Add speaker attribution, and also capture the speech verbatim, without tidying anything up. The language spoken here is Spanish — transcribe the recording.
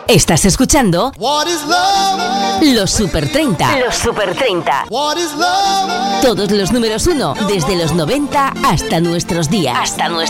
Speaker 1: Estás escuchando Los Super treinta. Los Super treinta. Todos los números uno desde los noventa hasta nuestros días. Hasta nuestros